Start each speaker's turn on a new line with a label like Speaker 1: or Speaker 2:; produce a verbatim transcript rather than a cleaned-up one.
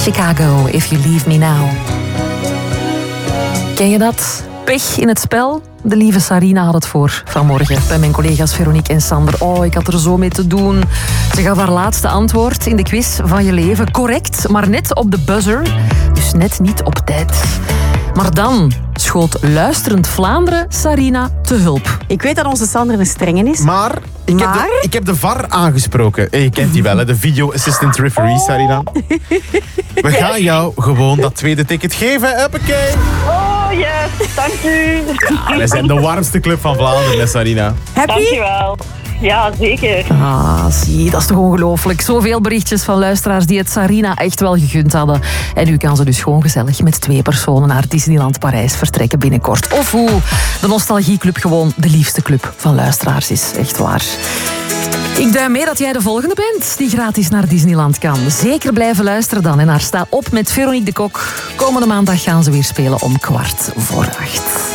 Speaker 1: Chicago, If You Leave Me Now. Ken je dat? Pech in het spel? De lieve Sarina had het voor vanmorgen bij mijn collega's Veronique en Sander. Oh, ik had er zo mee te doen. Ze gaf haar laatste antwoord in de quiz van je leven. Correct, maar net op de buzzer. Dus net niet op tijd. Maar dan schoot luisterend Vlaanderen Sarina te hulp.
Speaker 2: Ik weet dat onze Sander een strenge is.
Speaker 3: Maar ik,
Speaker 2: Maar?
Speaker 3: Heb, de, ik heb de V A R aangesproken. Hey, je kent die wel, hè? De Video Assistant Referee,
Speaker 2: Oh.
Speaker 3: Sarina. We gaan jou gewoon dat tweede ticket geven. Huppakee.
Speaker 4: Oh, yes, dank u.
Speaker 3: Ja, wij zijn de warmste club van Vlaanderen, hè, Sarina.
Speaker 2: Happy?
Speaker 4: Dankjewel. Ja, zeker.
Speaker 1: Ah, zie, dat is toch ongelooflijk. Zoveel berichtjes van luisteraars die het Sarina echt wel gegund hadden. En nu kan ze dus gewoon gezellig met twee personen naar Disneyland Parijs vertrekken binnenkort. Of hoe de Nostalgieclub gewoon de liefste club van luisteraars is. Echt waar. Ik duim mee dat jij de volgende bent die gratis naar Disneyland kan. Zeker blijven luisteren dan en naar Sta op met Veronique de Kok. Komende maandag gaan ze weer spelen om kwart voor acht.